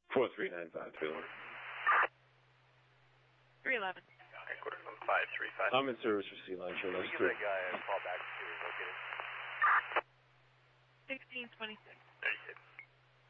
4395, 311. 311. Okay, quarter from 535. I'm in service for C-Line, sure, Can that's we give true. that guy a call back to located? 1626. 36.